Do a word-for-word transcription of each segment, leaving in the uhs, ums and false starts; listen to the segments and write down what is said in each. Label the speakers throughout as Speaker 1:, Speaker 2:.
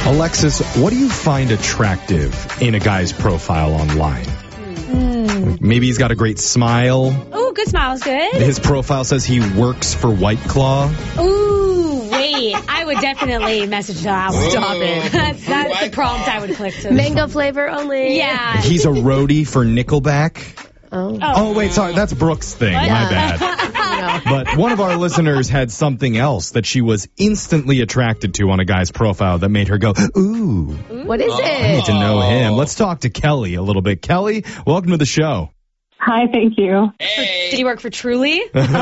Speaker 1: Alexis, what do you find attractive in a guy's profile online?
Speaker 2: Mm.
Speaker 1: Maybe he's got a great smile.
Speaker 2: Ooh, good smile's good.
Speaker 1: His profile says he works for White Claw.
Speaker 2: Ooh, wait. I would definitely message that one.
Speaker 3: Stop it.
Speaker 2: That's, that's the prompt I would click to.
Speaker 4: Mango flavor only.
Speaker 2: Yeah.
Speaker 1: He's a roadie for Nickelback.
Speaker 4: Oh.
Speaker 1: Oh, wait, sorry. That's Brooke's thing.
Speaker 2: What?
Speaker 1: My bad.
Speaker 4: No.
Speaker 1: But one of our listeners had something else that she was instantly attracted to on a guy's profile that made her go, ooh,
Speaker 4: What is
Speaker 1: I
Speaker 4: it?
Speaker 1: need to know him. Let's talk to Kelly a little bit. Kelly, welcome to the show.
Speaker 5: Hi, thank you.
Speaker 3: Hey.
Speaker 2: Did he work for Truly?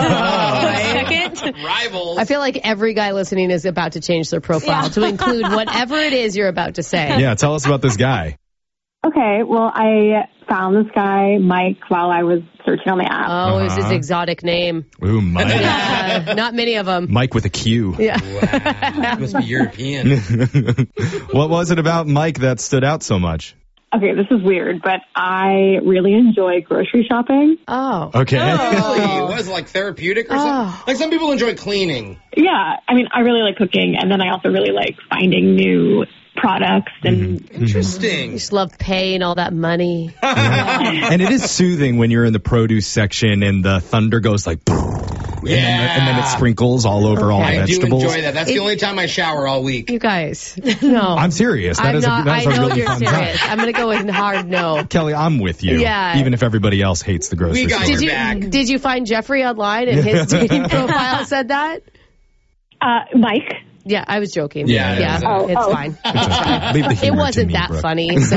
Speaker 2: Second.
Speaker 3: Rivals.
Speaker 4: I feel like every guy listening is about to change their profile
Speaker 2: Yeah.
Speaker 4: to include whatever it is you're about to say.
Speaker 1: Yeah, tell us about this guy.
Speaker 5: Okay, well, I found this guy, Mike, while I was searching on the app.
Speaker 4: Oh, it was his
Speaker 1: Uh-huh.
Speaker 4: exotic name.
Speaker 1: Ooh, Mike.
Speaker 4: Yeah, not many of them.
Speaker 1: Mike with a Q.
Speaker 4: Yeah.
Speaker 3: Wow. Must be European.
Speaker 1: What was it about Mike that stood out so much?
Speaker 5: Okay, this is weird, but I really enjoy grocery shopping.
Speaker 4: Oh.
Speaker 1: Okay.
Speaker 3: Really? What is it, like therapeutic or something?
Speaker 4: Oh.
Speaker 3: Like some people enjoy cleaning.
Speaker 5: Yeah, I mean, I really like cooking, and then I also really like finding new products and
Speaker 3: Interesting.
Speaker 4: You just love paying all that money.
Speaker 1: And it is soothing when you're in the produce section and the thunder goes like, and, then, and then it sprinkles all over all the
Speaker 3: I do
Speaker 1: vegetables.
Speaker 3: enjoy that. That's the only time I shower all week.
Speaker 4: You guys. No.
Speaker 1: I'm serious. That
Speaker 4: I'm
Speaker 1: is
Speaker 4: not,
Speaker 1: a, that is
Speaker 4: I
Speaker 1: a
Speaker 4: know
Speaker 1: really
Speaker 4: you're
Speaker 1: fun
Speaker 4: serious.
Speaker 1: time.
Speaker 4: I'm going to go with hard no.
Speaker 1: Kelly, I'm with you.
Speaker 4: Yeah.
Speaker 1: Even if everybody else hates the grocery
Speaker 3: We got
Speaker 1: store.
Speaker 4: Did you
Speaker 3: back.
Speaker 4: did you find Jeffrey online and his dating profile said that?
Speaker 5: uh, Mike.
Speaker 4: Yeah, I was joking.
Speaker 3: Yeah,
Speaker 4: yeah,
Speaker 3: it
Speaker 5: was.
Speaker 4: it's
Speaker 5: Oh, oh.
Speaker 4: fine.
Speaker 1: Leave the
Speaker 4: It
Speaker 1: humor to
Speaker 4: wasn't
Speaker 1: me,
Speaker 4: that
Speaker 1: Brooke.
Speaker 4: funny, so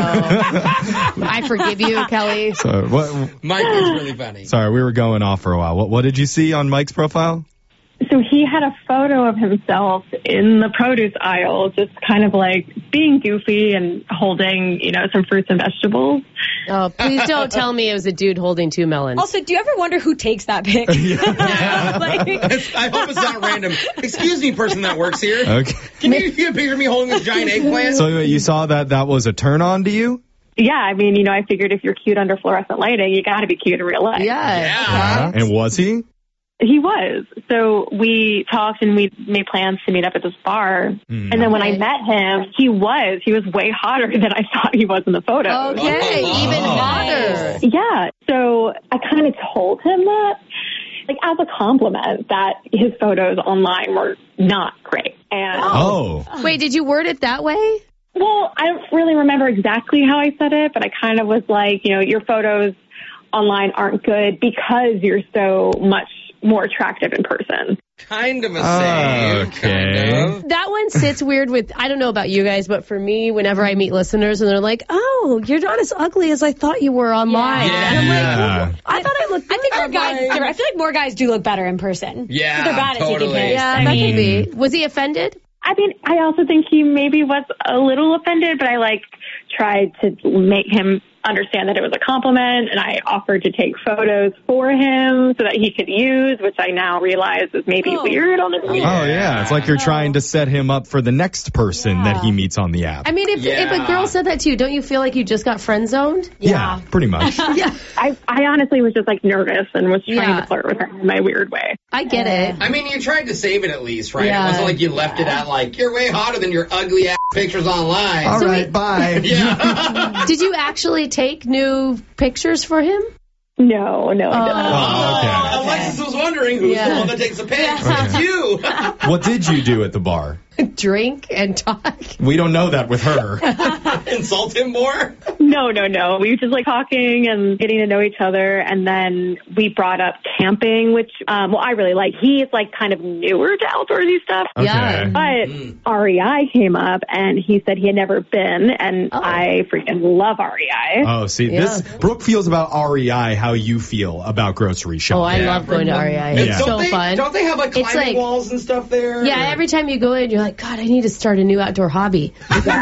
Speaker 4: I forgive you, Kelly.
Speaker 1: So, what,
Speaker 3: Mike is really funny.
Speaker 1: sorry, we were going off for a while. What, what did you see on Mike's profile?
Speaker 5: So he had a photo of himself in the produce aisle, just kind of like being goofy and holding, you know, some fruits and vegetables.
Speaker 4: Oh, please don't tell me it was a dude holding two melons.
Speaker 2: Also, do you ever wonder who takes that pic? Like,
Speaker 3: I hope it's not random. Excuse me, person that works here.
Speaker 1: Okay.
Speaker 3: Can you get a picture of me holding this giant eggplant?
Speaker 1: So you saw that that was a turn on to you?
Speaker 5: Yeah, I mean, you know, I figured if you're cute under fluorescent lighting, you got to be cute in real life.
Speaker 4: yeah.
Speaker 3: Yeah.
Speaker 1: And was he?
Speaker 5: He was. So we talked and we made plans to meet up at this bar.
Speaker 1: Mm.
Speaker 5: And then when I
Speaker 4: Okay.
Speaker 5: met him, he was. He was way hotter than I thought he was in the photo.
Speaker 4: Okay,
Speaker 3: Oh.
Speaker 4: even hotter.
Speaker 5: Yeah. So I kind of told him that, like, as a compliment, that his photos online were not great. And,
Speaker 1: Oh.
Speaker 4: Wait, did you word it that way?
Speaker 5: well, I don't really remember exactly how I said it, but I kind of was like, you know, your photos online aren't good because you're so much more attractive in person.
Speaker 3: Kind of a save.
Speaker 1: Okay.
Speaker 3: Kind of.
Speaker 4: That one sits weird with, I don't know about you guys, but for me, whenever I meet listeners and they're like, oh, you're not as ugly as I thought you were online.
Speaker 3: Yeah.
Speaker 4: And I'm like,
Speaker 1: Yeah.
Speaker 4: I thought I looked
Speaker 2: I think our
Speaker 4: good
Speaker 2: guys,
Speaker 4: online.
Speaker 2: I feel like more guys do look better in person.
Speaker 3: Yeah,
Speaker 2: They're bad at taking
Speaker 3: totally.
Speaker 2: pics.
Speaker 4: Yeah,
Speaker 2: I
Speaker 4: that
Speaker 2: mean,
Speaker 4: could be. Was he offended?
Speaker 5: I mean, I also think he maybe was a little offended, but I like tried to make him understand that it was a compliment, and I offered to take photos for him so that he could use, which I now realize is maybe
Speaker 2: Oh.
Speaker 5: weird on the
Speaker 1: Oh, yeah. It's like you're trying to set him up for the next person that he meets on the app.
Speaker 4: I mean, if, if a
Speaker 3: Yeah.
Speaker 4: girl said that to you, don't you feel like you just got friend zoned?
Speaker 1: yeah, pretty much.
Speaker 4: Yeah,
Speaker 5: I, I honestly was just like nervous and was trying
Speaker 4: Yeah.
Speaker 5: to flirt with him in my weird way.
Speaker 4: I get it.
Speaker 3: I mean, you tried to save it at least, right?
Speaker 4: Yeah.
Speaker 3: It wasn't like you left it at like, you're way hotter than your ugly ass pictures online.
Speaker 1: All
Speaker 4: So
Speaker 1: right,
Speaker 4: we-
Speaker 1: bye.
Speaker 3: Yeah.
Speaker 4: Did you actually take new pictures for him?
Speaker 5: No, no, I didn't.
Speaker 1: Oh, okay.
Speaker 3: Alexis was wondering who's
Speaker 4: Yeah.
Speaker 3: the one that takes the pics. It's you.
Speaker 1: What did you do at the bar?
Speaker 4: Drink and talk?
Speaker 1: We don't know that with her.
Speaker 3: Insult him more.
Speaker 5: No, no, no. We were just like talking and getting to know each other. And then we brought up camping, which, um, well, I really like. He is like kind of newer to outdoorsy stuff.
Speaker 1: Okay.
Speaker 4: Yeah.
Speaker 5: But R E I came up and he said he had never been. And
Speaker 4: Oh.
Speaker 5: I freaking love R E I.
Speaker 1: Oh, see,
Speaker 4: Yeah.
Speaker 1: this Brooke feels about R E I how you feel about grocery shopping.
Speaker 4: Oh, I
Speaker 3: Yeah.
Speaker 4: love going to R E I.
Speaker 1: Yeah.
Speaker 4: It's
Speaker 3: Don't
Speaker 4: so
Speaker 3: they,
Speaker 4: fun.
Speaker 3: Don't they have like
Speaker 4: It's
Speaker 3: climbing
Speaker 4: like-
Speaker 3: walls and stuff there?
Speaker 4: Yeah, every time you go in, you're like, God, I need to start a new outdoor hobby.